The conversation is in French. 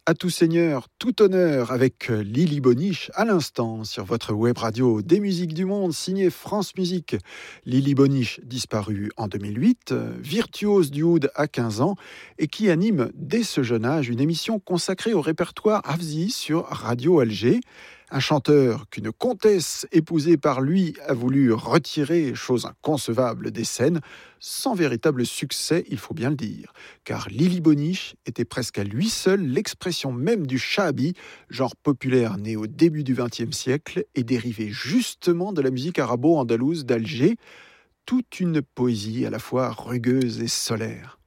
À tout seigneur, tout honneur avec Lily Boniche à l'instant sur votre web radio des musiques du monde signée France Musique. Lily Boniche, disparue en 2008, virtuose du oud à 15 ans et qui anime dès ce jeune âge une émission consacrée au répertoire Hafzi sur Radio Alger. Un chanteur qu'une comtesse épousée par lui a voulu retirer, chose inconcevable, des scènes, sans véritable succès, il faut bien le dire. Car Lily Boniche était presque à lui seul l'expression même du shahabi, genre populaire né au début du XXe siècle et dérivé justement de la musique arabo-andalouse d'Alger, toute une poésie à la fois rugueuse et solaire.